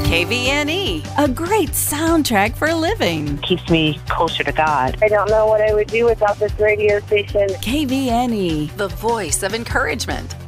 KVNE, a great soundtrack for living. Keeps me closer to God. I don't know what I would do without this radio station. KVNE, the voice of encouragement.